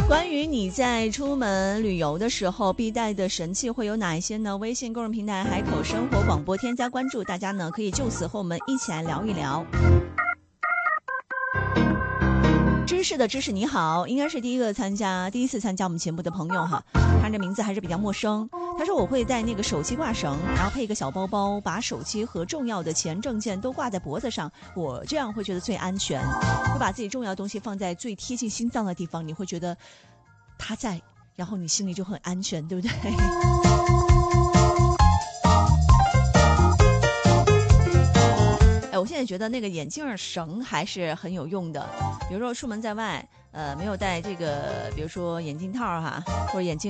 关于你在出门旅游的时候必带的神器会有哪一些呢？微信公众平台海口生活广播添加关注，大家呢可以就此和我们一起来聊一聊。知识的知识你好，应该是第一次参加我们节目的朋友哈，他这名字还是比较陌生。他说我会带那个手机挂绳，然后配一个小包包，把手机和重要的钱证件都挂在脖子上，我这样会觉得最安全。会把自己重要的东西放在最贴近心脏的地方，你会觉得他在，然后你心里就很安全，对不对？我现在觉得那个眼镜绳还是很有用的，比如说出门在外，没有戴这个，比如说眼镜套哈，或者眼镜